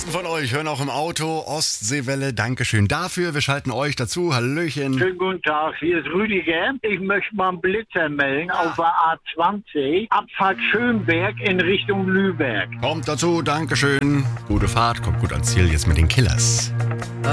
meisten von euch hören auch im Auto Ostseewelle. Dankeschön dafür. Wir schalten euch dazu. Hallöchen. Schönen guten Tag, hier ist Rüdiger. Ich möchte mal einen Blitzer melden auf der A20, Abfahrt Schönberg in Richtung Lübeck. Kommt dazu. Dankeschön. Gute Fahrt. Kommt gut ans Ziel. Jetzt mit den Killers.